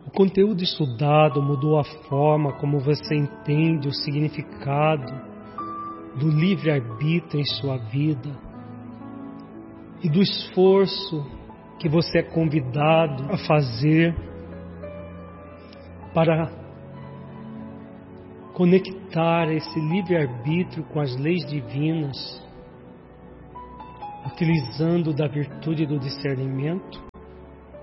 O conteúdo estudado mudou a forma como você entende o significado do livre-arbítrio em sua vida e do esforço que você é convidado a fazer para conectar esse livre-arbítrio com as leis divinas, utilizando da virtude do discernimento